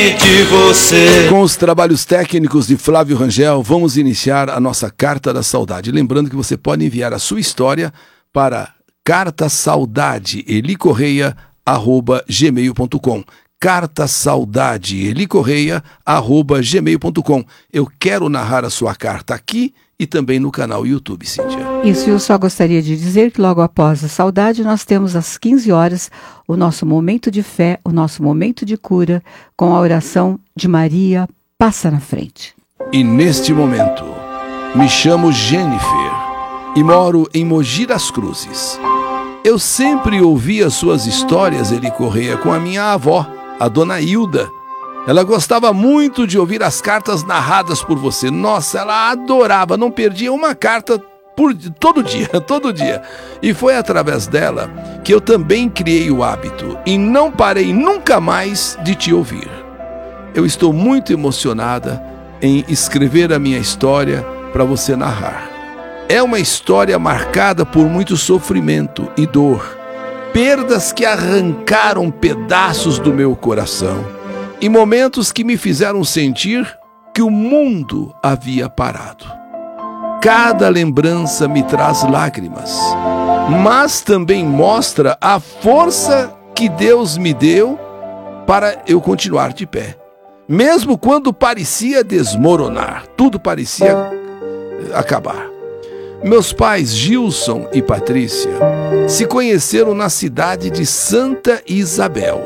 de você. Com os trabalhos técnicos de Flávio Rangel, vamos iniciar a nossa Carta da Saudade. Lembrando que você pode enviar a sua história para cartasaudadeelicorreia@gmail.com. cartasaudadeelicorreia@gmail.com. Eu quero narrar a sua carta aqui e também no canal YouTube, Cíntia. Isso, eu só gostaria de dizer que logo após a saudade nós temos às 15 horas o nosso momento de fé, o nosso momento de cura, com a oração de Maria Passa na Frente. E neste momento, me chamo Jennifer e moro em Mogi das Cruzes. Eu sempre ouvi as suas histórias, Eli Correia, com a minha avó, a dona Hilda. Ela gostava muito de ouvir as cartas narradas por você. Nossa, ela adorava, não perdia uma carta todo dia. E foi através dela que eu também criei o hábito e não parei nunca mais de te ouvir. Eu estou muito emocionada em escrever a minha história para você narrar. É uma história marcada por muito sofrimento e dor, perdas que arrancaram pedaços do meu coração e momentos que me fizeram sentir que o mundo havia parado. Cada lembrança me traz lágrimas, mas também mostra a força que Deus me deu para eu continuar de pé. Mesmo quando parecia desmoronar, tudo parecia acabar. Meus pais, Gilson e Patrícia, se conheceram na cidade de Santa Isabel.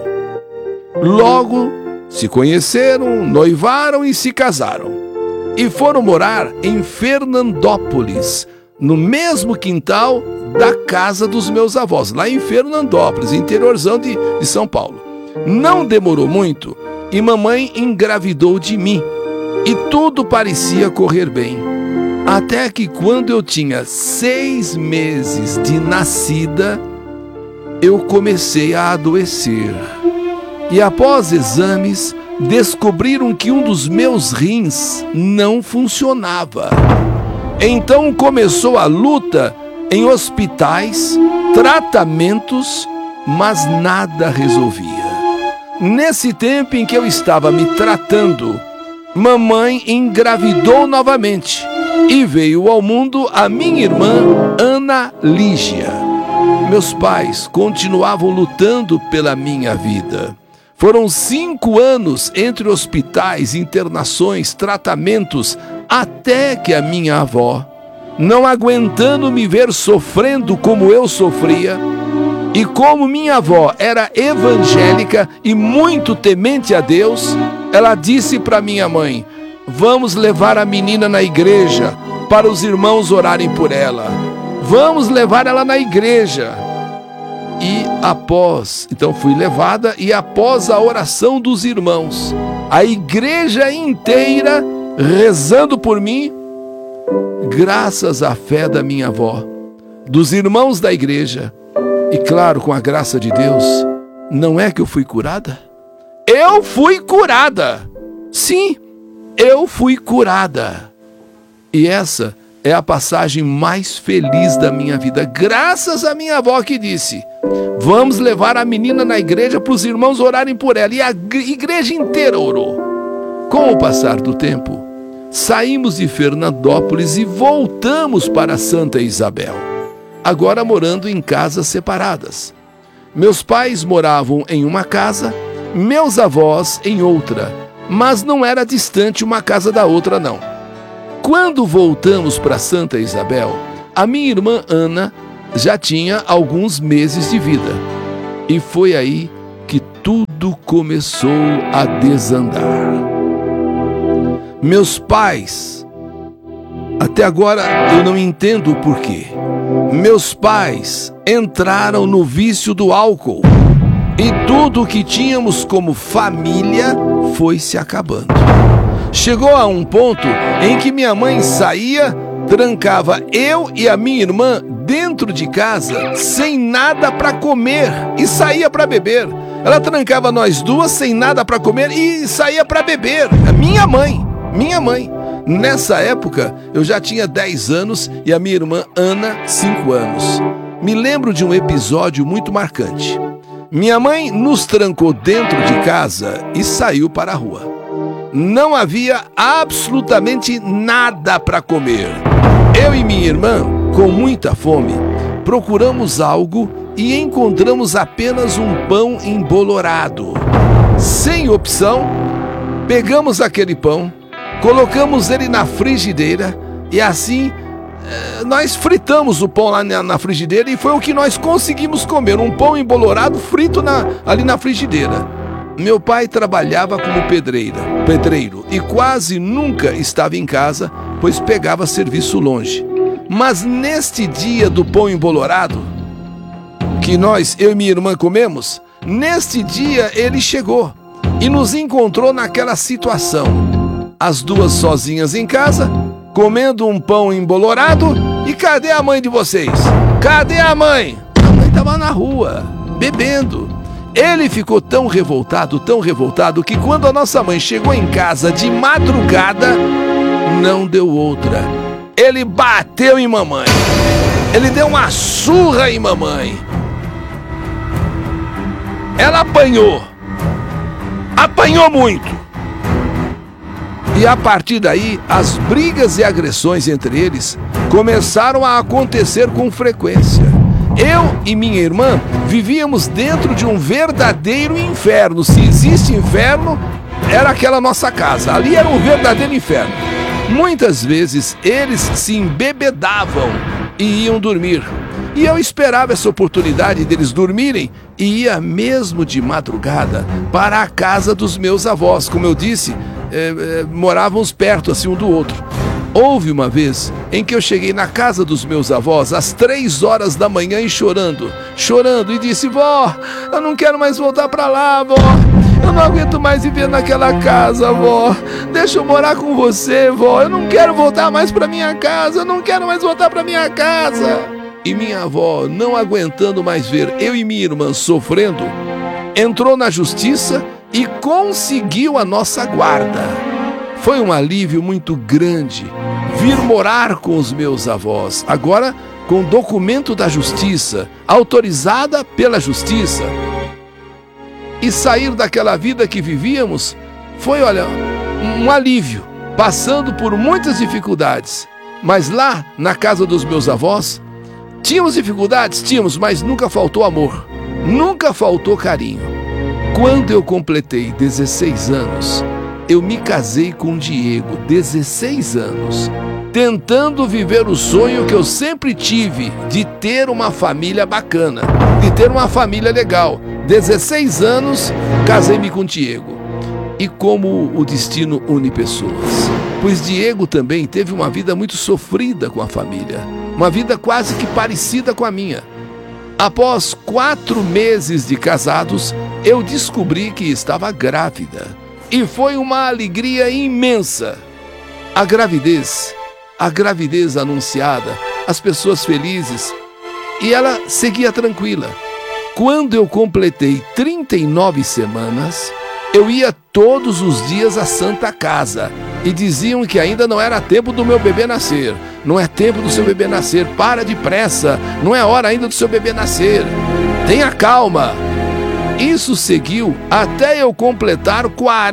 Logo se conheceram, noivaram e se casaram. E foram morar em Fernandópolis, no mesmo quintal da casa dos meus avós, lá em Fernandópolis, interiorzão de São Paulo. Não demorou muito e mamãe engravidou de mim. E tudo parecia correr bem. Até que quando eu tinha 6 meses de nascida, eu comecei a adoecer. E após exames, descobriram que um dos meus rins não funcionava. Então começou a luta em hospitais, tratamentos, mas nada resolvia. Nesse tempo em que eu estava me tratando, mamãe engravidou novamente e veio ao mundo a minha irmã Ana Lígia. Meus pais continuavam lutando pela minha vida. Foram 5 anos entre hospitais, internações, tratamentos, até que a minha avó, não aguentando me ver sofrendo como eu sofria, e como minha avó era evangélica e muito temente a Deus, ela disse para minha mãe: vamos levar a menina na igreja para os irmãos orarem por ela. Vamos levar ela na igreja. Então fui levada e após a oração dos irmãos, a igreja inteira rezando por mim, graças à fé da minha avó, dos irmãos da igreja e claro, com a graça de Deus, não é que eu fui curada? Eu fui curada! Sim, eu fui curada. E essa é a passagem mais feliz da minha vida, graças à minha avó que disse: vamos levar a menina na igreja para os irmãos orarem por ela. E a igreja inteira orou. Com o passar do tempo, saímos de Fernandópolis e voltamos para Santa Isabel, agora morando em casas separadas. Meus pais moravam em uma casa, meus avós em outra, mas não era distante uma casa da outra, não. Quando voltamos para Santa Isabel, a minha irmã Ana já tinha alguns meses de vida. E foi aí que tudo começou a desandar. Meus pais, até agora eu não entendo o porquê, meus pais entraram no vício do álcool. E tudo o que tínhamos como família foi se acabando. Chegou a um ponto em que minha mãe saía, trancava eu e a minha irmã dentro de casa sem nada para comer e saía para beber. Ela trancava nós duas sem nada para comer e saía para beber. Minha mãe. Nessa época eu já tinha 10 anos e a minha irmã Ana 5 anos. Me lembro de um episódio muito marcante. Minha mãe nos trancou dentro de casa e saiu para a rua. Não havia absolutamente nada para comer. Eu e minha irmã, com muita fome, procuramos algo e encontramos apenas um pão embolorado. Sem opção, pegamos aquele pão, colocamos ele na frigideira e assim nós fritamos o pão lá na frigideira e foi o que nós conseguimos comer, um pão embolorado frito ali na frigideira. Meu pai trabalhava como pedreiro e quase nunca estava em casa, pois pegava serviço longe. Mas neste dia do pão embolorado, que eu e minha irmã comemos, neste dia ele chegou e nos encontrou naquela situação. As duas sozinhas em casa, comendo um pão embolorado. E cadê a mãe de vocês? Cadê a mãe? A mãe estava na rua, bebendo. Ele ficou tão revoltado, que quando a nossa mãe chegou em casa de madrugada, não deu outra. Ele bateu em mamãe. Ele deu uma surra em mamãe. Ela apanhou. Apanhou muito. E a partir daí, as brigas e agressões entre eles começaram a acontecer com frequência. Eu e minha irmã vivíamos dentro de um verdadeiro inferno. Se existe inferno, era aquela nossa casa. Ali era um verdadeiro inferno. Muitas vezes eles se embebedavam e iam dormir. E eu esperava essa oportunidade deles dormirem e ia mesmo de madrugada para a casa dos meus avós. Como eu disse, morávamos perto assim um do outro. Houve uma vez em que eu cheguei na casa dos meus avós às 3 horas da manhã e chorando e disse: vó, eu não quero mais voltar para lá, vó. Eu não aguento mais viver naquela casa, vó. Deixa eu morar com você, vó. Eu não quero voltar mais para minha casa. Eu não quero mais voltar para minha casa. E minha avó, não aguentando mais ver eu e minha irmã sofrendo, entrou na justiça e conseguiu a nossa guarda. Foi um alívio muito grande vir morar com os meus avós, agora com documento da justiça, autorizada pela justiça. E sair daquela vida que vivíamos foi, olha, um alívio, passando por muitas dificuldades. Mas lá, na casa dos meus avós, tínhamos dificuldades? Tínhamos, mas nunca faltou amor, nunca faltou carinho. Quando eu completei 16 anos, eu me casei com o Diego, 16 anos, tentando viver o sonho que eu sempre tive de ter uma família bacana, de ter uma família legal. 16 anos, casei-me com o Diego. E como o destino une pessoas, pois Diego também teve uma vida muito sofrida com a família, uma vida quase que parecida com a minha. Após 4 meses de casados, eu descobri que estava grávida. E foi uma alegria imensa. A gravidez anunciada, as pessoas felizes, e ela seguia tranquila. Quando eu completei 39 semanas, eu ia todos os dias à Santa Casa e diziam que ainda não era tempo do meu bebê nascer. Não é tempo do seu bebê nascer, para depressa, não é hora ainda do seu bebê nascer. Tenha calma. Isso seguiu até eu completar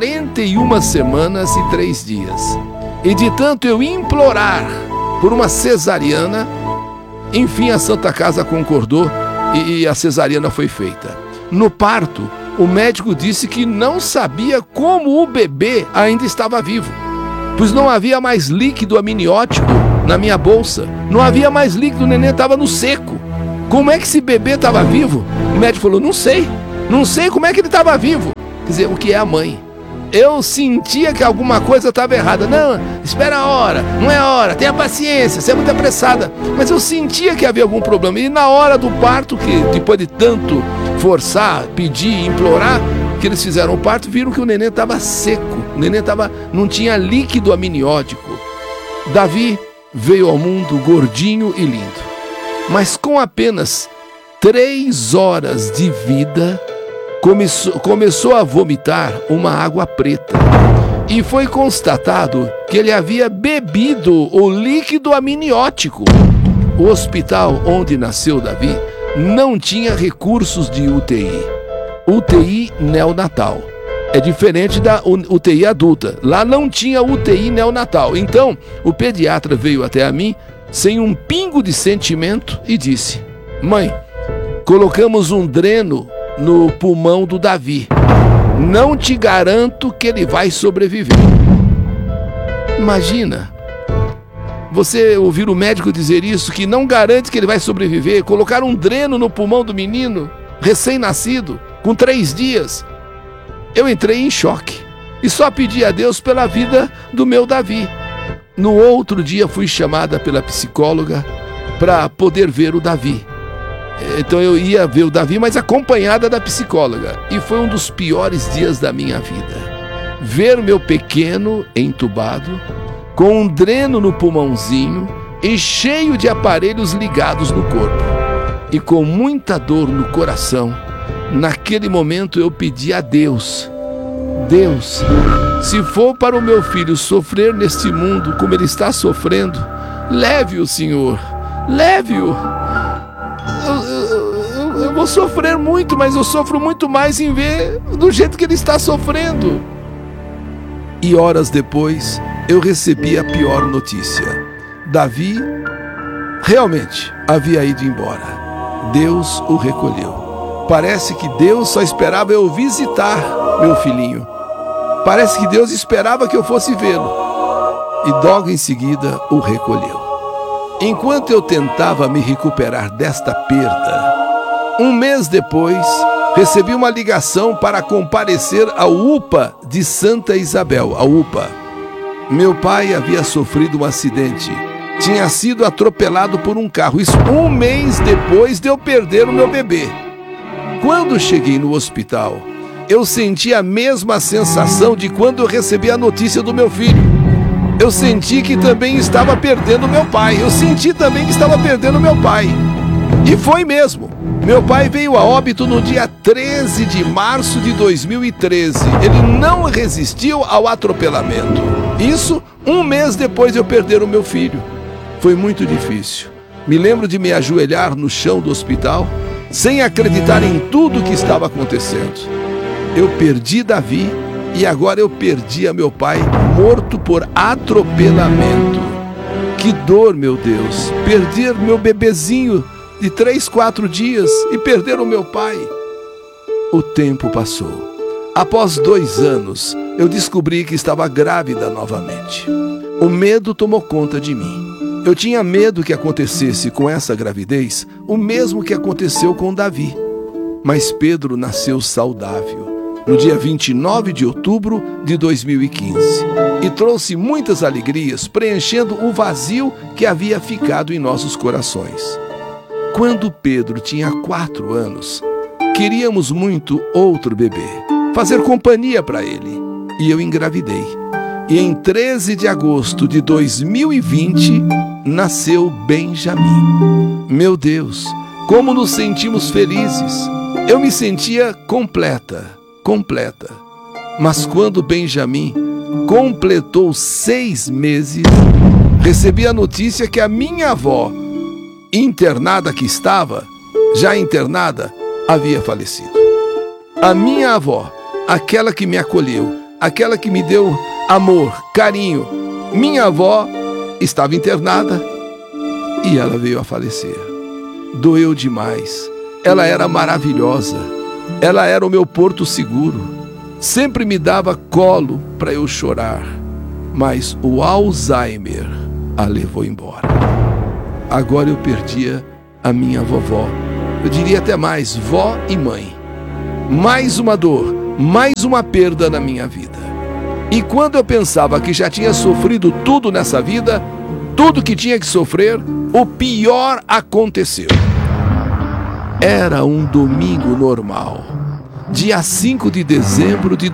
41 semanas e 3 dias. E de tanto eu implorar por uma cesariana, enfim a Santa Casa concordou e a cesariana foi feita. No parto, o médico disse que não sabia como o bebê ainda estava vivo, pois não havia mais líquido amniótico na minha bolsa, não havia mais líquido, o neném estava no seco. Como é que esse bebê estava vivo? O médico falou: não sei como é que ele estava vivo. Quer dizer, o que é a mãe? Eu sentia que alguma coisa estava errada. Não, espera a hora, não é a hora, tenha paciência, você é muito apressada. Mas eu sentia que havia algum problema. E na hora do parto, que depois de tanto forçar, pedir, implorar, que eles fizeram o parto, viram que o neném estava seco. O neném não tinha líquido amniótico. Davi veio ao mundo gordinho e lindo. Mas com apenas 3 horas de vida, começou a vomitar uma água preta. E foi constatado que ele havia bebido o líquido amniótico. O hospital onde nasceu Davi não tinha recursos de UTI. UTI neonatal. É diferente da UTI adulta. Lá não tinha UTI neonatal. Então, o pediatra veio até mim sem um pingo de sentimento e disse: mãe, colocamos um dreno no pulmão do Davi. Não te garanto que ele vai sobreviver. Imagina, você ouvir o médico dizer isso, que não garante que ele vai sobreviver. Colocar um dreno no pulmão do menino, recém-nascido, com 3 dias. Eu entrei em choque e só pedi a Deus pela vida do meu Davi. No outro dia fui chamada pela psicóloga para poder ver o Davi. Então eu ia ver o Davi, mas acompanhada da psicóloga. E foi um dos piores dias da minha vida. Ver o meu pequeno entubado, com um dreno no pulmãozinho e cheio de aparelhos ligados no corpo. E com muita dor no coração, naquele momento eu pedi a Deus: Deus, se for para o meu filho sofrer neste mundo como ele está sofrendo, leve-o, Senhor, leve-o. Eu vou sofrer muito, mas eu sofro muito mais em ver do jeito que ele está sofrendo. E horas depois, eu recebi a pior notícia. Davi realmente havia ido embora. Deus o recolheu. Parece que Deus só esperava eu visitar meu filhinho. Parece que Deus esperava que eu fosse vê-lo. E logo em seguida o recolheu. Enquanto eu tentava me recuperar desta perda, um mês depois, recebi uma ligação para comparecer ao UPA de Santa Isabel, a UPA. Meu pai havia sofrido um acidente. Tinha sido atropelado por um carro. Isso um mês depois de eu perder o meu bebê. Quando cheguei no hospital, eu senti a mesma sensação de quando eu recebi a notícia do meu filho. Eu senti que também estava perdendo meu pai. Eu senti também que estava perdendo meu pai. E foi mesmo. Meu pai veio a óbito no dia 13 de março de 2013. Ele não resistiu ao atropelamento. Isso um mês depois de eu perder o meu filho. Foi muito difícil. Me lembro de me ajoelhar no chão do hospital, sem acreditar em tudo que estava acontecendo. Eu perdi Davi e agora eu perdi a meu pai, morto por atropelamento. Que dor, meu Deus, perder meu bebezinho de 3, 4 dias e perder o meu pai. O tempo passou. Após 2 anos, eu descobri que estava grávida novamente. O medo tomou conta de mim. Eu tinha medo que acontecesse com essa gravidez o mesmo que aconteceu com Davi. Mas Pedro nasceu saudável no dia 29 de outubro de 2015 e trouxe muitas alegrias, preenchendo o vazio que havia ficado em nossos corações. Quando Pedro tinha 4 anos, queríamos muito outro bebê, fazer companhia para ele, e eu engravidei. E em 13 de agosto de 2020, nasceu Benjamin. Meu Deus, como nos sentimos felizes! Eu me sentia completa. Mas quando Benjamin completou 6 meses, recebi a notícia que a minha avó, internada que estava, já internada, havia falecido. A minha avó, aquela que me acolheu, aquela que me deu amor, carinho, minha avó estava internada e ela veio a falecer. Doeu demais. Ela era maravilhosa. Ela era o meu porto seguro. Sempre me dava colo para eu chorar. Mas o Alzheimer a levou embora. Agora eu perdia a minha vovó. Eu diria até mais, vó e mãe. Mais uma dor, mais uma perda na minha vida. E quando eu pensava que já tinha sofrido tudo nessa vida, tudo que tinha que sofrer, o pior aconteceu. Era um domingo normal, dia 5 de dezembro de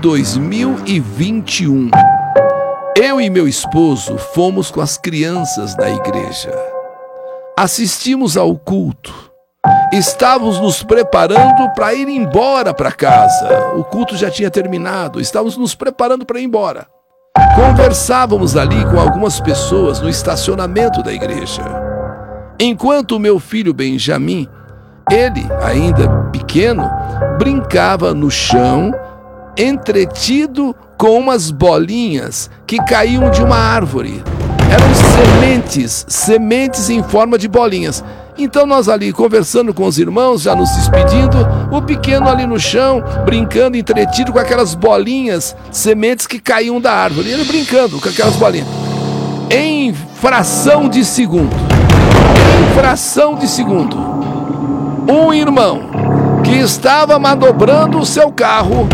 2021. Eu e meu esposo fomos com as crianças da igreja. Assistimos ao culto. Estávamos nos preparando para ir embora para casa. O culto já tinha terminado. Estávamos nos preparando para ir embora. Conversávamos ali com algumas pessoas no estacionamento da igreja. Enquanto o meu filho Benjamin Ele, ainda pequeno, brincava no chão, entretido com umas bolinhas que caíam de uma árvore. Eram sementes em forma de bolinhas. Então nós ali conversando com os irmãos, já nos despedindo, o pequeno ali no chão, brincando, entretido com aquelas bolinhas, sementes que caíam da árvore. Ele brincando com aquelas bolinhas. Em fração de segundo, um irmão que estava manobrando o seu carro,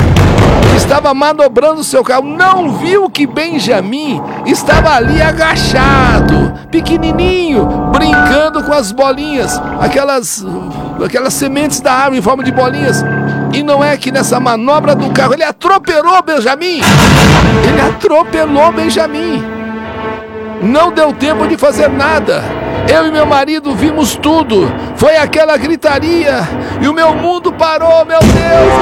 não viu que Benjamim estava ali agachado, pequenininho, brincando com as bolinhas, aquelas sementes da árvore em forma de bolinhas. E não é que nessa manobra do carro ele atropelou Benjamim. Não deu tempo de fazer nada. Eu e meu marido vimos tudo. Foi aquela gritaria e o meu mundo parou. Meu Deus.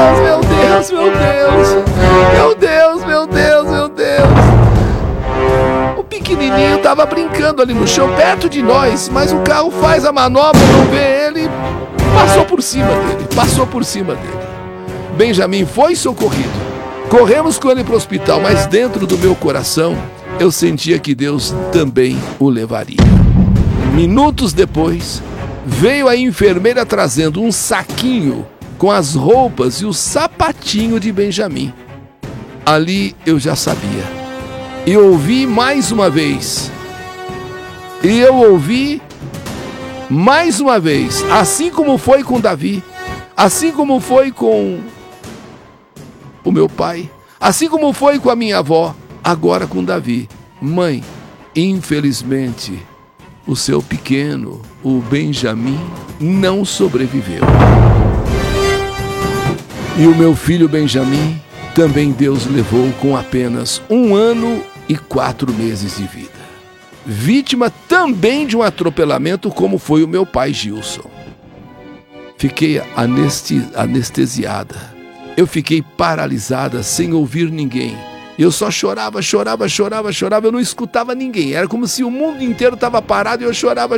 O pequenininho estava brincando ali no chão, perto de nós, mas o carro faz a manobra, não vê ele, passou por cima dele. Benjamim foi socorrido. Corremos com ele para o hospital, mas dentro do meu coração eu sentia que Deus também o levaria. Minutos depois, veio a enfermeira trazendo um saquinho com as roupas e o sapatinho de Benjamim. Ali eu já sabia. E ouvi mais uma vez, assim como foi com Davi, assim como foi com o meu pai, assim como foi com a minha avó, agora com Davi. Mãe, infelizmente, o seu pequeno, o Benjamim, não sobreviveu. E o meu filho Benjamim, também Deus levou com apenas 1 ano e 4 meses de vida. Vítima também de um atropelamento, como foi o meu pai Gilson. Fiquei anestesiada. Eu fiquei paralisada, sem ouvir ninguém. Eu só chorava, eu não escutava ninguém. Era como se o mundo inteiro estava parado e eu chorava.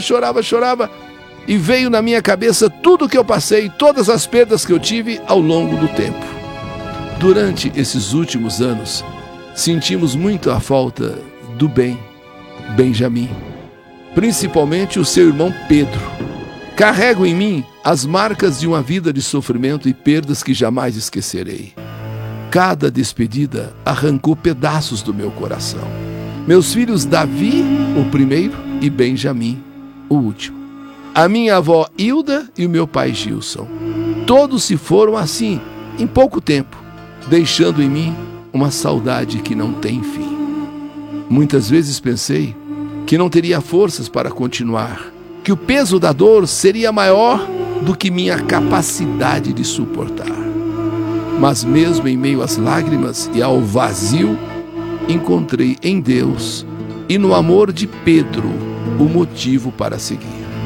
E veio na minha cabeça tudo o que eu passei, todas as perdas que eu tive ao longo do tempo. Durante esses últimos anos, sentimos muito a falta do Benjamim, principalmente o seu irmão Pedro. Carrego em mim as marcas de uma vida de sofrimento e perdas que jamais esquecerei. Cada despedida arrancou pedaços do meu coração. Meus filhos Davi, o primeiro, e Benjamim, o último. A minha avó Hilda e o meu pai Gilson. Todos se foram assim, em pouco tempo, deixando em mim uma saudade que não tem fim. Muitas vezes pensei que não teria forças para continuar, que o peso da dor seria maior do que minha capacidade de suportar. Mas mesmo em meio às lágrimas e ao vazio, encontrei em Deus e no amor de Pedro o motivo para seguir.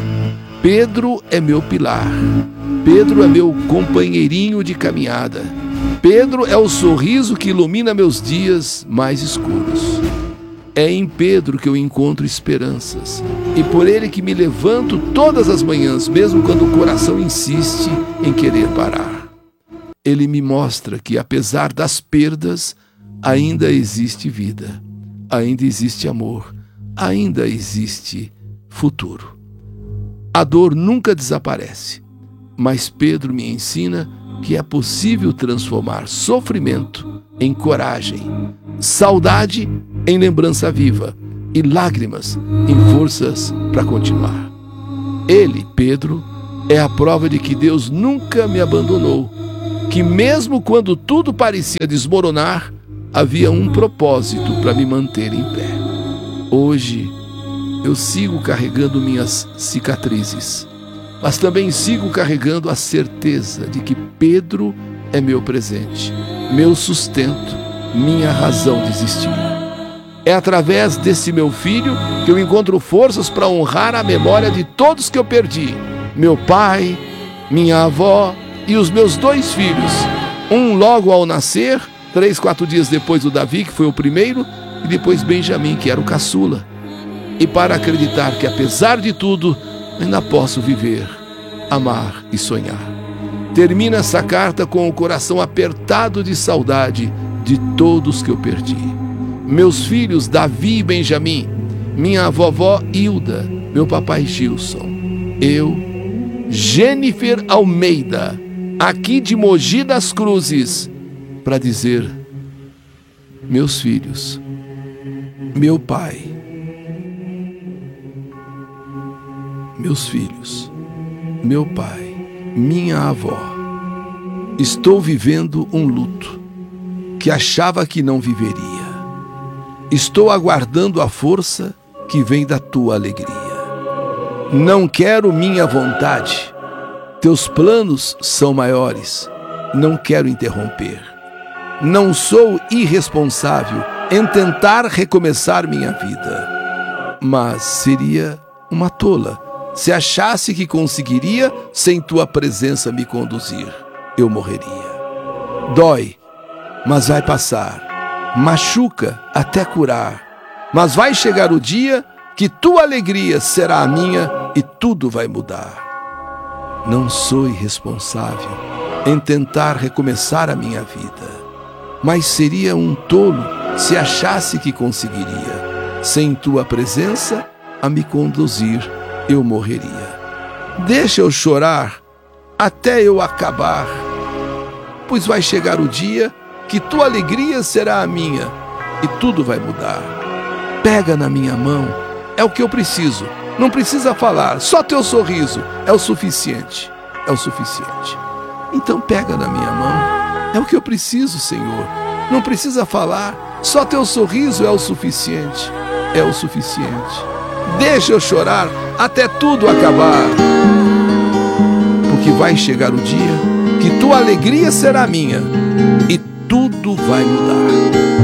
Pedro é meu pilar. Pedro é meu companheirinho de caminhada. Pedro é o sorriso que ilumina meus dias mais escuros. É em Pedro que eu encontro esperanças e por ele que me levanto todas as manhãs, mesmo quando o coração insiste em querer parar. Ele me mostra que, apesar das perdas, ainda existe vida, ainda existe amor, ainda existe futuro. A dor nunca desaparece, mas Pedro me ensina que é possível transformar sofrimento em coragem, saudade em lembrança viva e lágrimas em forças para continuar. Ele, Pedro, é a prova de que Deus nunca me abandonou, que mesmo quando tudo parecia desmoronar, havia um propósito para me manter em pé. Hoje, eu sigo carregando minhas cicatrizes, mas também sigo carregando a certeza de que Pedro é meu presente, meu sustento, minha razão de existir. É através desse meu filho que eu encontro forças para honrar a memória de todos que eu perdi. Meu pai, minha avó e os meus 2 filhos. Um logo ao nascer, 3, 4 dias depois do Davi, que foi o primeiro, e depois Benjamim, que era o caçula. E para acreditar que, apesar de tudo, ainda posso viver amar e sonhar. Termina essa carta com o coração apertado de saudade de todos que eu perdi. Meus filhos Davi e Benjamim, minha vovó Hilda, meu papai Gilson, eu, Jennifer Almeida, aqui de Mogi das Cruzes, para dizer: meus filhos, meu pai, meus filhos, meu pai, minha avó, estou vivendo um luto que achava que não viveria. Estou aguardando a força que vem da tua alegria. Não quero minha vontade, teus planos são maiores, não quero interromper. Não sou irresponsável em tentar recomeçar minha vida, mas seria uma tola se achasse que conseguiria sem tua presença me conduzir. Eu morreria. Dói, mas vai passar. Machuca até curar, mas vai chegar o dia que tua alegria será a minha e tudo vai mudar. Não sou irresponsável em tentar recomeçar a minha vida, mas seria um tolo se achasse que conseguiria. Sem tua presença a me conduzir, eu morreria. Deixa eu chorar até eu acabar, pois vai chegar o dia que tua alegria será a minha e tudo vai mudar. Pega na minha mão, é o que eu preciso. Não precisa falar, só teu sorriso é o suficiente. É o suficiente. Então pega na minha mão, é o que eu preciso, Senhor. Não precisa falar, só teu sorriso é o suficiente. É o suficiente. Deixa eu chorar até tudo acabar, porque vai chegar o dia que tua alegria será minha e tudo vai mudar.